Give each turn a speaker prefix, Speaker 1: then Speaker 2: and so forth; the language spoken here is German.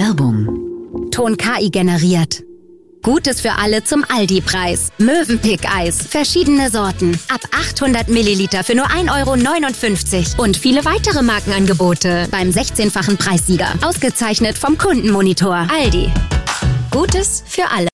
Speaker 1: Werbung.
Speaker 2: Ton KI generiert. Gutes für alle zum Aldi-Preis. Mövenpick-Eis. Verschiedene Sorten. Ab 800 Milliliter für nur 1,59 € Und viele weitere Markenangebote beim 16-fachen Preissieger. Ausgezeichnet vom Kundenmonitor. Aldi. Gutes für alle.